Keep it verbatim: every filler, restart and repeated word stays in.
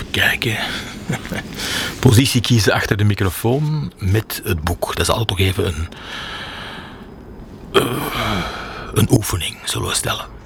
kijken. Positie kiezen achter de microfoon met het boek. Dat is altijd toch even een, uh, een oefening, zullen we stellen.